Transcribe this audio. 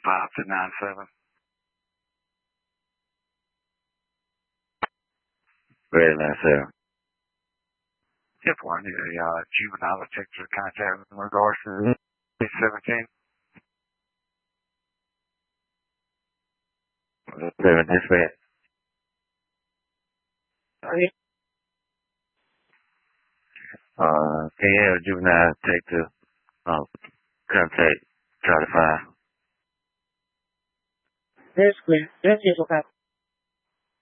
5297. Ready, 97. Tip 1, a juvenile detective contact in regards to 17. 7 dispatch. Can you have a juvenile detective contact Charlie 5? That's clear. That's just okay.